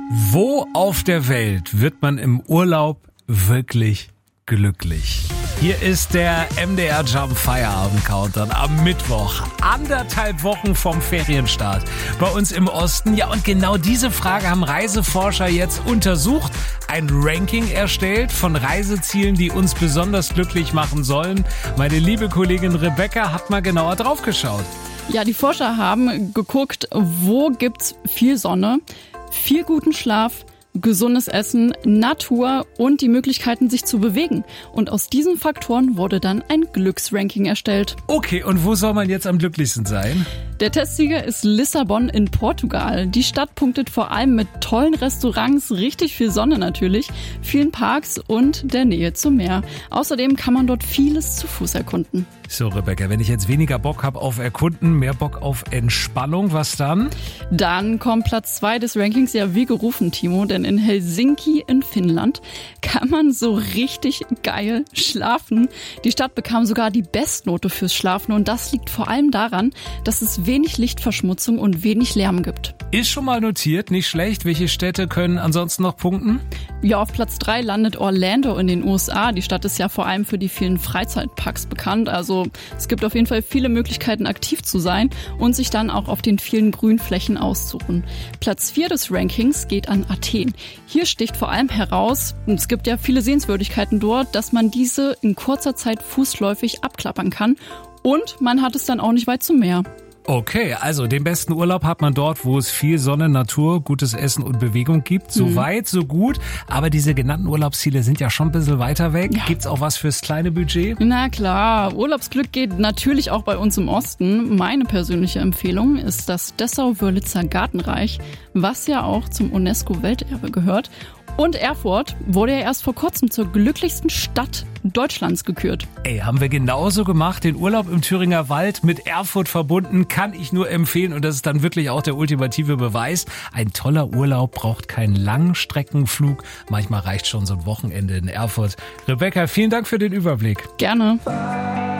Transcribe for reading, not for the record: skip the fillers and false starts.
Wo auf der Welt wird man im Urlaub wirklich glücklich? Hier ist der MDR Jump Feierabend Countdown am Mittwoch, 1,5 Wochen vom Ferienstart bei uns im Osten. Ja, und genau diese Frage haben Reiseforscher jetzt untersucht, ein Ranking erstellt von Reisezielen, die uns besonders glücklich machen sollen. Meine liebe Kollegin Rebecca hat mal genauer drauf geschaut. Ja, die Forscher haben geguckt, wo gibt's viel Sonne, viel guten Schlaf, gesundes Essen, Natur und die Möglichkeiten, sich zu bewegen. Und aus diesen Faktoren wurde dann ein Glücksranking erstellt. Okay, und wo soll man jetzt am glücklichsten sein? Der Testsieger ist Lissabon in Portugal. Die Stadt punktet vor allem mit tollen Restaurants, richtig viel Sonne natürlich, vielen Parks und der Nähe zum Meer. Außerdem kann man dort vieles zu Fuß erkunden. So, Rebecca, wenn ich jetzt weniger Bock habe auf Erkunden, mehr Bock auf Entspannung, was dann? Dann kommt Platz 2 des Rankings ja wie gerufen, Timo, denn in Helsinki in Finnland kann man so richtig geil schlafen. Die Stadt bekam sogar die Bestnote fürs Schlafen und das liegt vor allem daran, dass es wenig Lichtverschmutzung und wenig Lärm gibt. Ist schon mal notiert, nicht schlecht. Welche Städte können ansonsten noch punkten? Ja, auf Platz 3 landet Orlando in den USA. Die Stadt ist ja vor allem für die vielen Freizeitparks bekannt. Also es gibt auf jeden Fall viele Möglichkeiten, aktiv zu sein und sich dann auch auf den vielen Grünflächen auszuruhen. Platz 4 des Rankings geht an Athen. Hier sticht vor allem heraus, und es gibt ja viele Sehenswürdigkeiten dort, dass man diese in kurzer Zeit fußläufig abklappern kann. Und man hat es dann auch nicht weit zum Meer. Okay, also den besten Urlaub hat man dort, wo es viel Sonne, Natur, gutes Essen und Bewegung gibt. So weit, so gut. Aber diese genannten Urlaubsziele sind ja schon ein bisschen weiter weg. Ja. Gibt's auch was fürs kleine Budget? Na klar, Urlaubsglück geht natürlich auch bei uns im Osten. Meine persönliche Empfehlung ist das Dessau-Wörlitzer Gartenreich, was ja auch zum UNESCO-Welterbe gehört. Und Erfurt wurde ja erst vor kurzem zur glücklichsten Stadt Deutschlands gekürt. Ey, haben wir genauso gemacht. Den Urlaub im Thüringer Wald mit Erfurt verbunden, kann ich nur empfehlen. Und das ist dann wirklich auch der ultimative Beweis. Ein toller Urlaub braucht keinen Langstreckenflug. Manchmal reicht schon so ein Wochenende in Erfurt. Rebecca, vielen Dank für den Überblick. Gerne.